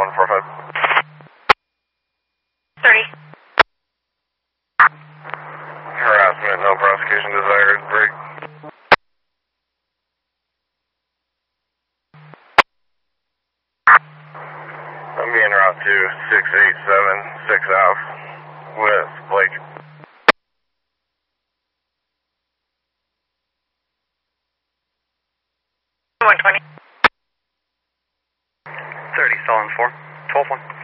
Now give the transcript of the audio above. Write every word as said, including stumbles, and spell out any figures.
one four five. thirty. Harassment, no prosecution desired. Break. I'm being route to six eight seven six Alpha with Blake. one twenty. thirty, Solon four, twelve one.